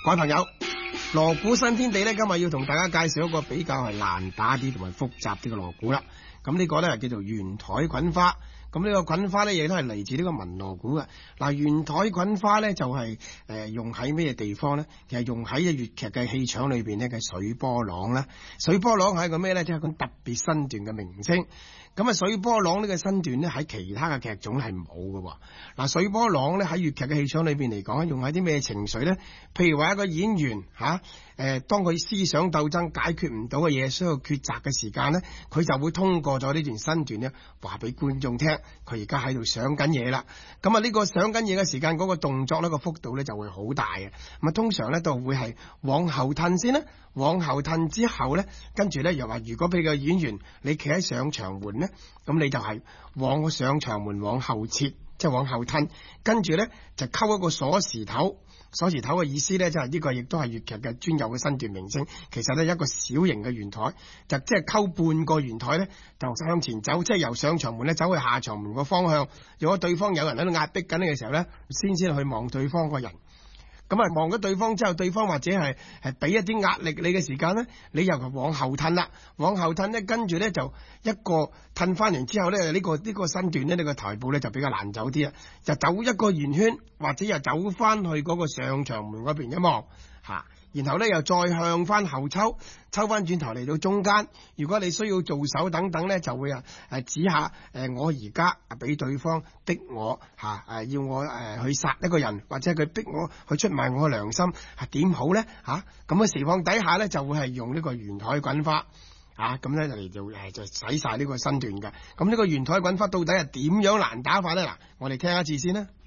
各位朋友，鑼鼓新天地咧，今日要同大家介紹一個比較係難打啲同埋複雜啲嘅鑼鼓啦。咁呢個咧叫做圓台滾花。咁呢個滾花咧亦都係嚟自呢個文鑼鼓嘅。嗱，圓台滾花咧就係用喺咩地方咧？其實用喺粵劇嘅戲場裏邊咧嘅水波朗啦。水波朗係一個咩咧？即係一個特別身段嘅名稱。咁啊，水波朗呢個身段咧喺其他嘅劇種係冇嘅。嗱，水波朗咧喺粵劇嘅戲場裏邊嚟講，用喺啲咩情緒咧？譬如話一個演員當佢思想鬥爭解決唔到嘅嘢，需要抉擇嘅時間咧，佢就會通過咗呢段身段咧，話俾觀眾聽，佢而家喺度想緊嘢啦。咁啊，呢個想緊嘢嘅時間，嗰個動作呢個幅度咧就會好大嘅。咁啊，通常咧都會係往後褪先啦，往後褪之後咧，跟住咧又話，如果俾個演員你企喺上場門咧，咁你就係往上場門往後切，即係往後褪，跟住咧就溝一個鎖匙頭。鎖匙頭嘅意思咧，就係呢個亦都係粵劇嘅專有嘅身段名稱。其實咧一個小型嘅圓台，就即係溝半個圓台咧，就向前走，即係由上場門咧走去下場門個方向。如果對方有人喺度壓迫緊你嘅時候咧，先去望對方個人。咁啊，望咗對方之後，對方或者係俾一啲壓力你嘅時間咧，你又往後褪啦，往後褪咧，跟住咧就一個褪翻完之後咧，呢個身段咧，呢個台步咧就比較難走啲啦，就走一個圓圈，或者又走翻去嗰個上場門嗰邊一望嚇。然後咧又再向翻後抽翻轉頭嚟到中間。如果你需要做手等等咧，就會指下我而家俾對方逼我要我去殺一個人，或者佢逼我去出賣我嘅良心點好咧咁嘅情況底下咧，就會係用呢個圓台滾花咁咧就使晒呢個身段嘅。咁呢個圓台滾花到底係點樣難打法咧？嗱，我哋聽一次先啦。